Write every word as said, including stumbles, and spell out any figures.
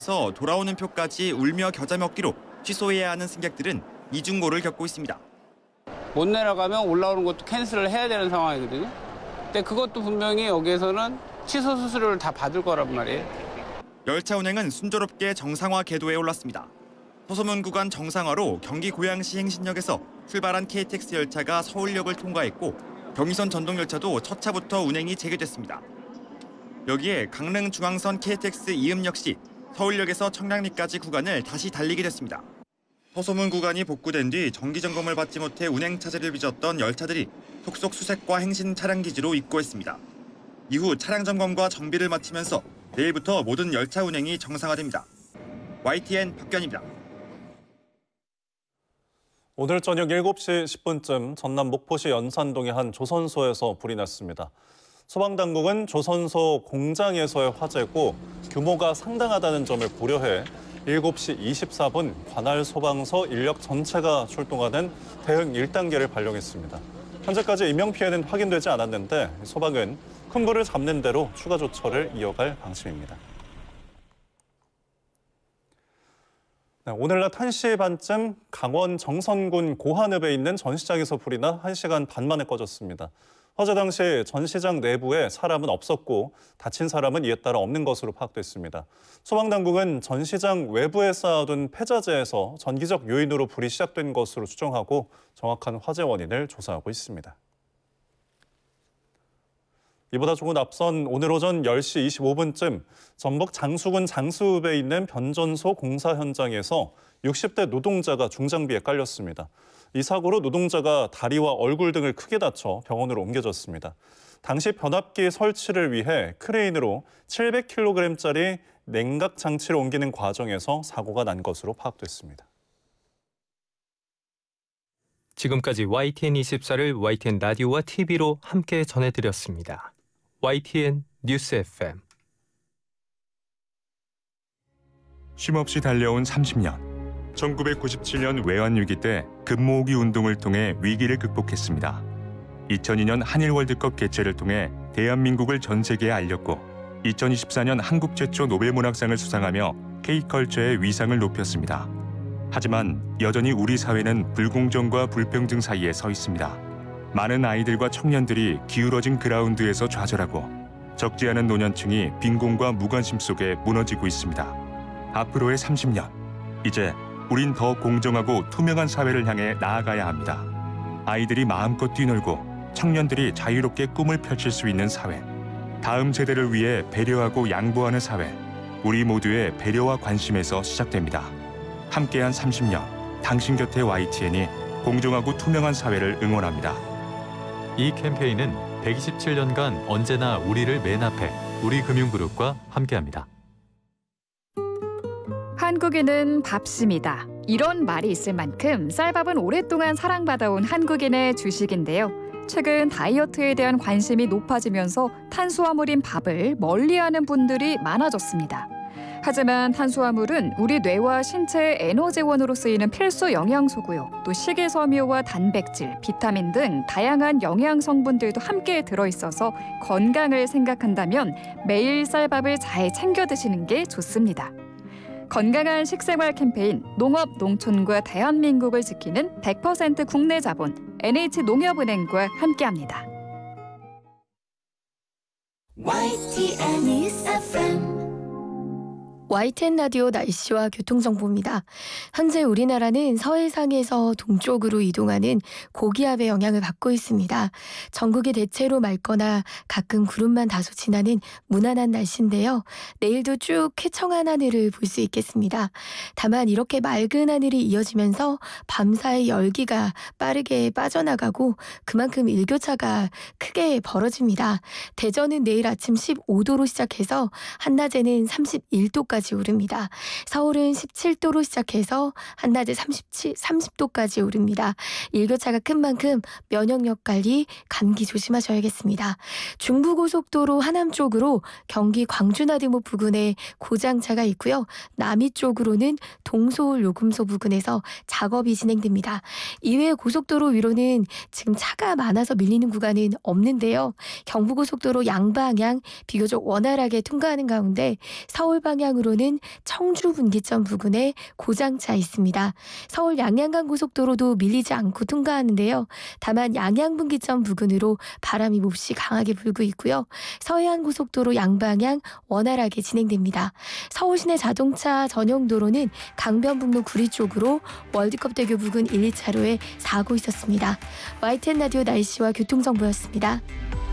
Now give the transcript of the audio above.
서 돌아오는 표까지 울며 겨자 먹기로 취소해야 하는 승객들은 이중고를 겪고 있습니다. 못 내려가면 올라오는 것도 캔슬을 해야 되는 상황이거든요. 근데 그것도 분명히 여기에서는 취소 수수료를 다 받을 거란 말이에요. 열차 운행은 순조롭게 정상화 궤도에 올랐습니다. 서소문 구간 정상화로 경기 고양시 행신역에서 출발한 케이티엑스 열차가 서울역을 통과했고 경의선 전동열차도 첫 차부터 운행이 재개됐습니다. 여기에 강릉 중앙선 케이티엑스 이음 역시 서울역에서 청량리까지 구간을 다시 달리게 됐습니다. 서소문 구간이 복구된 뒤 정기점검을 받지 못해 운행 차질을 빚었던 열차들이 속속 수색과 행신 차량 기지로 입고했습니다. 이후 차량 점검과 정비를 마치면서 내일부터 모든 열차 운행이 정상화됩니다. 와이티엔 박견입니다. 오늘 저녁 일곱 시 십 분쯤 전남 목포시 연산동의 한 조선소에서 불이 났습니다. 소방당국은 조선소 공장에서의 화재고 규모가 상당하다는 점을 고려해 일곱 시 이십사 분 관할 소방서 인력 전체가 출동하는 대응 일 단계를 발령했습니다. 현재까지 인명피해는 확인되지 않았는데 소방은 큰 불을 잡는 대로 추가 조처를 이어갈 방침입니다. 네, 오늘 낮 한 시 반쯤 강원 정선군 고한읍에 있는 전시장에서 불이 나 한 시간 반 만에 꺼졌습니다. 화재 당시 전시장 내부에 사람은 없었고 다친 사람은 이에 따라 없는 것으로 파악됐습니다. 소방당국은 전시장 외부에 쌓아둔 폐자재에서 전기적 요인으로 불이 시작된 것으로 추정하고 정확한 화재 원인을 조사하고 있습니다. 이보다 조금 앞선 오늘 오전 열 시 이십오 분쯤 전북 장수군 장수읍에 있는 변전소 공사 현장에서 육십 대 노동자가 중장비에 깔렸습니다. 이 사고로 노동자가 다리와 얼굴 등을 크게 다쳐 병원으로 옮겨졌습니다. 당시 변압기 설치를 위해 크레인으로 칠백 킬로그램짜리 냉각 장치를 옮기는 과정에서 사고가 난 것으로 파악됐습니다. 지금까지 와이티엔 이십사를 와이티엔 라디오와 티비로 함께 전해드렸습니다. 와이티엔 뉴스 에프엠. 쉼없이 달려온 삼십 년. 천구백구십칠 년 외환위기 때 금모으기 운동을 통해 위기를 극복했습니다. 이천이 년 한일 월드컵 개최를 통해 대한민국을 전 세계에 알렸고 이천이십사 년 한국 최초 노벨문학상을 수상하며 K컬처의 위상을 높였습니다. 하지만 여전히 우리 사회는 불공정과 불평등 사이에 서 있습니다. 많은 아이들과 청년들이 기울어진 그라운드에서 좌절하고 적지 않은 노년층이 빈곤과 무관심 속에 무너지고 있습니다. 앞으로의 삼십 년, 이제 우린 더 공정하고 투명한 사회를 향해 나아가야 합니다. 아이들이 마음껏 뛰놀고 청년들이 자유롭게 꿈을 펼칠 수 있는 사회. 다음 세대를 위해 배려하고 양보하는 사회. 우리 모두의 배려와 관심에서 시작됩니다. 함께한 삼십 년, 당신 곁에 와이티엔이 공정하고 투명한 사회를 응원합니다. 이 캠페인은 백이십칠 년간 언제나 우리를 맨 앞에 우리금융그룹과 함께합니다. 한국인은 밥심이다. 이런 말이 있을 만큼 쌀밥은 오랫동안 사랑받아온 한국인의 주식인데요. 최근 다이어트에 대한 관심이 높아지면서 탄수화물인 밥을 멀리하는 분들이 많아졌습니다. 하지만 탄수화물은 우리 뇌와 신체의 에너지원으로 쓰이는 필수 영양소고요. 또 식이섬유와 단백질, 비타민 등 다양한 영양 성분들도 함께 들어있어서 건강을 생각한다면 매일 쌀밥을 잘 챙겨 드시는 게 좋습니다. 건강한 식생활 캠페인 농업, 농촌과 대한민국을 지키는 백 퍼센트 국내 자본 엔에이치농협은행과 함께합니다. 와이티엔 뉴스 에프엠 와이티엔 라디오 날씨와 교통정보입니다. 현재 우리나라는 서해상에서 동쪽으로 이동하는 고기압의 영향을 받고 있습니다. 전국이 대체로 맑거나 가끔 구름만 다소 지나는 무난한 날씨인데요. 내일도 쭉 쾌청한 하늘을 볼 수 있겠습니다. 다만 이렇게 맑은 하늘이 이어지면서 밤사이 열기가 빠르게 빠져나가고 그만큼 일교차가 크게 벌어집니다. 대전은 내일 아침 십오 도로 시작해서 한낮에는 삼십일 도까지 오릅니다. 서울은 십칠 도로 시작해서 한낮에 삼십칠, 삼십 도까지 오릅니다. 일교차가 큰 만큼 면역력 관리, 감기 조심하셔야겠습니다. 중부고속도로 하남 쪽으로 경기 광주나들목 부근에 고장차가 있고요. 남이 쪽으로는 동서울 요금소 부근에서 작업이 진행됩니다. 이외에 고속도로 위로는 지금 차가 많아서 밀리는 구간은 없는데요. 경부고속도로 양방향 비교적 원활하게 통과하는 가운데 서울 방향으로 고속도로는 청주 분기점 부근에 고장차 있습니다. 서울 양양간 고속도로도 밀리지 않고 통과하는데요. 다만 양양 분기점 부근으로 바람이 몹시 강하게 불고 있고요. 서해안 고속도로 양방향 원활하게 진행됩니다. 서울시내 자동차 전용 도로는 강변북로 구리 쪽으로 월드컵대교 부근 일, 이 차로에 사고 있었습니다. 와이티엔 라디오 날씨와 교통정보였습니다.